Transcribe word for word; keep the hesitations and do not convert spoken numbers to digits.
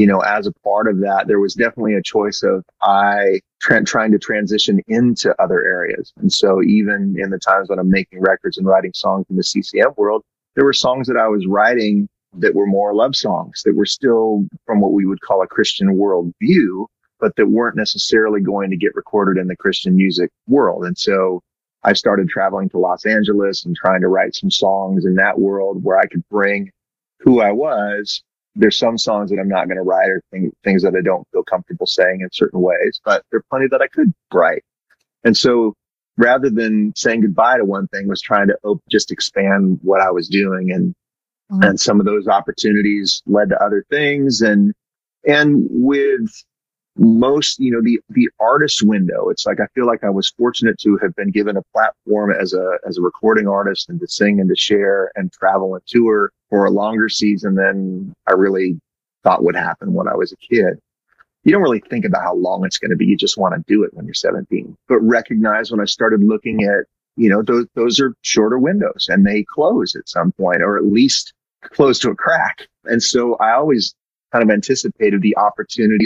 you know, as a part of that, there was definitely a choice of I tra- trying to transition into other areas. And so even in the times when I'm making records and writing songs in the C C M world, there were songs that I was writing that were more love songs that were still from what we would call a Christian worldview, but that weren't necessarily going to get recorded in the Christian music world. And so I started traveling to Los Angeles and trying to write some songs in that world where I could bring who I was. There's some songs that I'm not going to write or thing, things that I don't feel comfortable saying in certain ways, but there are plenty that I could write. And so rather than saying goodbye to one thing, was trying to op- just expand what I was doing. And Mm-hmm. And some of those opportunities led to other things. And, and with most, you know, the, the artist window, it's like, I feel like I was fortunate to have been given a platform as a, as a recording artist and to sing and to share and travel and tour for a longer season than I really thought would happen when I was a kid. You don't really think about how long it's going to be. You just want to do it when you're seventeen, but recognize when I started looking at, you know, those, those are shorter windows and they close at some point, or at least close to a crack. And so I always kind of anticipated the opportunity